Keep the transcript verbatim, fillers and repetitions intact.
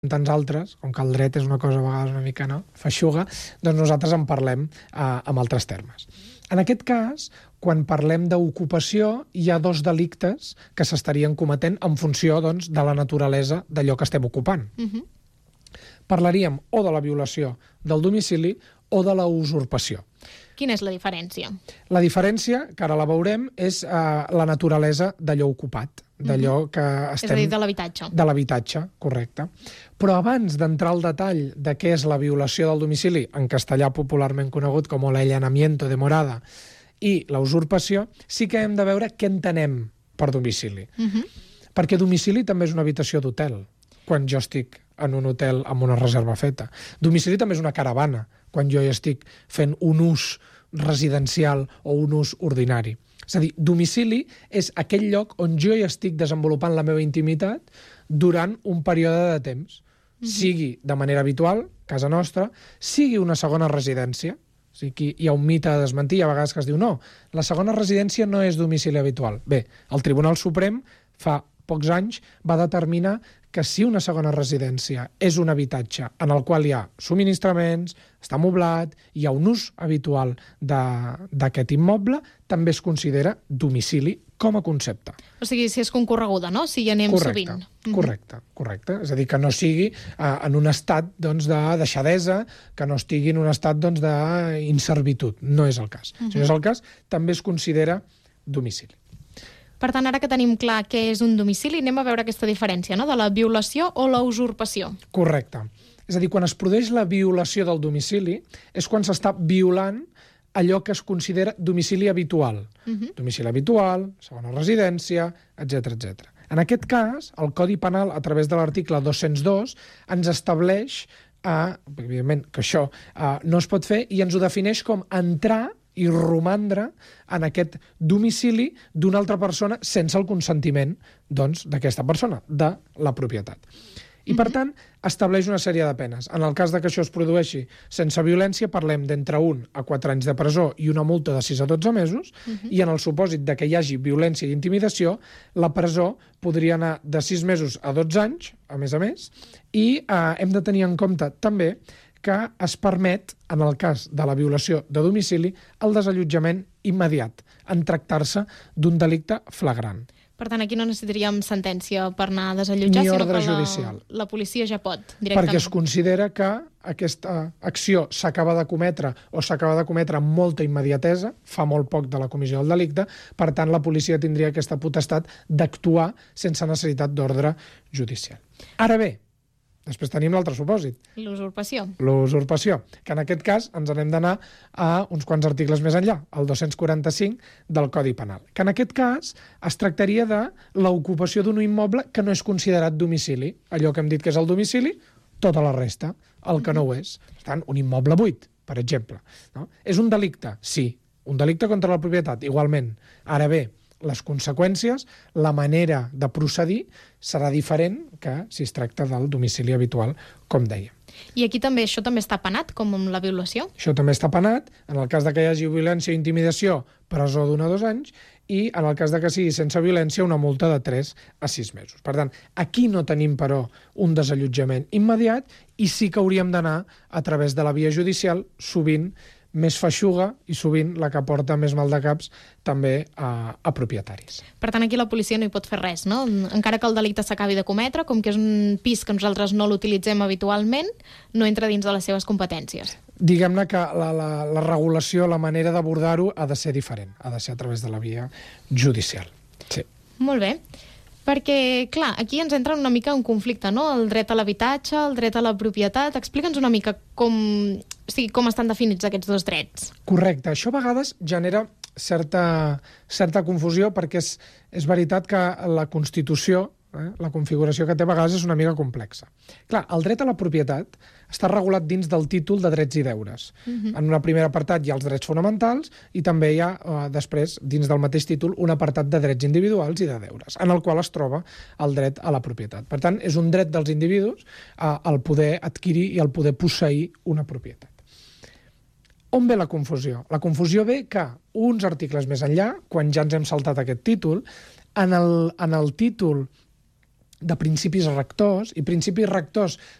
tants altres, com que el dret és una cosa a vegades una mica no, feixuga, doncs nosaltres en parlem eh, amb altres termes. En aquest cas, quan parlem d'ocupació, hi ha dos delictes que s'estarien cometent en funció doncs, de la naturalesa d'allò que estem ocupant. Uh-huh. Parlaríem o de la violació del domicili o de la usurpació. Quina és la diferència? La diferència, que ara la veurem, és eh, la naturalesa d'allò ocupat, d'allò que estem... És a dir, de l'habitatge. De l'habitatge, correcte. Però abans d'entrar al detall de què és la violació del domicili, en castellà popularment conegut com l'allanamiento de morada, i la usurpació, sí que hem de veure què entenem per domicili. Uh-huh. Perquè domicili també és una habitació d'hotel, quan jo estic en un hotel amb una reserva feta. Domicili també és una caravana, quan jo hi estic fent un ús residencial o un ús ordinari. És a dir, domicili és aquell lloc on jo hi estic desenvolupant la meva intimitat durant un període de temps. Mm-hmm. Sigui de manera habitual, casa nostra, sigui una segona residència. O sigui, hi ha un mite a desmentir, a vegades que es diu no, la segona residència no és domicili habitual. Bé, el Tribunal Suprem fa pocs anys va determinar que si una segona residència és un habitatge en el qual hi ha subministraments, està amoblat, hi ha un ús habitual d'aquest immoble, també es considera domicili com a concepte. O sigui, si és concorreguda, no? Si hi anem correcte, sovint. Correcte, correcte. És a dir, que no sigui eh, en un estat doncs, de deixadesa, que no estigui en un estat doncs, d'inservitud. No és el cas. Uh-huh. Si no és el cas, també es considera domicili. Per tant, ara que tenim clar què és un domicili, anem a veure aquesta diferència, no?, de la violació o la usurpació. Correcte. És a dir, quan es produeix la violació del domicili, és quan s'està violant allò que es considera domicili habitual. Uh-huh. Domicili habitual, segona residència, etcètera, etcètera. En aquest cas, el Codi Penal, a través de l'article dos-cents dos, ens estableix, eh, evidentment, que això eh, no es pot fer, i ens ho defineix com entrar i romandre en aquest domicili d'una altra persona sense el consentiment doncs, d'aquesta persona, de la propietat. I, per tant, estableix una sèrie de penes. En el cas de que això es produeixi sense violència, parlem d'entre un a quatre anys de presó i una multa de sis a dotze mesos, uh-huh. i en el supòsit de que hi hagi violència i intimidació, la presó podria anar de sis mesos a dotze anys, a més a més, i eh, hem de tenir en compte també que es permet, en el cas de la violació de domicili, el desallotjament immediat, en tractar-se d'un delicte flagrant. Per tant, aquí no necessitaríem sentència per anar a desallotjar, ni sinó ordre que judicial. La, la policia ja pot, directament. Perquè es considera que aquesta acció s'acaba de cometre o s'acaba de cometre amb molta immediatesa, fa molt poc de la comissió del delicte, per tant, la policia tindria aquesta potestat d'actuar sense necessitat d'ordre judicial. Ara bé, després tenim l'altre supòsit. L'usurpació. L'usurpació, que en aquest cas ens n'hem d'anar a uns quants articles més enllà, el dos-cents quaranta-cinc del Codi Penal, que en aquest cas es tractaria de l'ocupació d'un immoble que no és considerat domicili. Allò que hem dit que és el domicili, tota la resta, el que no ho és. Per tant, un immoble buit, per exemple. No? És un delicte? Sí. Un delicte contra la propietat, igualment. Ara bé, les conseqüències, la manera de procedir serà diferent que si es tracta del domicili habitual, com dèiem. I aquí també, això també està penat, com amb la violació? Això també està penat. En el cas de que hi hagi violència o intimidació, presó d'un a dos anys, i en el cas de que sigui sense violència, una multa de tres a sis mesos. Per tant, aquí no tenim, però, un desallotjament immediat i sí que hauríem d'anar a través de la via judicial, sovint més feixuga i sovint la que porta més mal de caps també a, a propietaris. Per tant, aquí la policia no hi pot fer res, no? Encara que el delicte s'acabi de cometre, com que és un pis que nosaltres no l'utilitzem habitualment, no entra dins de les seves competències. Diguem-ne que la, la, la regulació, la manera d'abordar-ho ha de ser diferent, ha de ser a través de la via judicial. Sí. Molt bé. Perquè, clar, aquí ens entra una mica un conflicte, no? El dret a l'habitatge, el dret a la propietat. Explica'ns una mica com, o sigui, com estan definits aquests dos drets. Correcte. Això a vegades genera certa, certa confusió perquè és, és veritat que la Constitució, eh, la configuració que té a vegades és una mica complexa. Clar, el dret a la propietat està regulat dins del títol de drets i deures. Uh-huh. En un primer apartat hi ha els drets fonamentals i també hi ha, eh, després, dins del mateix títol, un apartat de drets individuals i de deures, en el qual es troba el dret a la propietat. Per tant, és un dret dels individus eh, el poder adquirir i el poder posseir una propietat. On ve la confusió? La confusió ve que uns articles més enllà, quan ja ens hem saltat aquest títol, en el, en el títol de principis rectors, i principis rectors